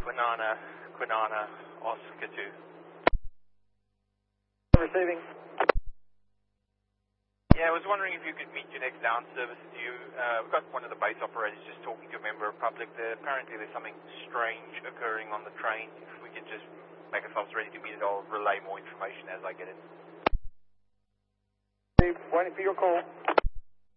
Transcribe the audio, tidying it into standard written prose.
Quinana, Oscar 2. Receiving. Yeah, I was wondering if you could meet your next down service due. We've got one of the base operators just talking to a member of public there. Apparently there's something strange occurring on the train. If we could just make ourselves ready to meet it, I'll relay more information as I get it. Waiting for your call.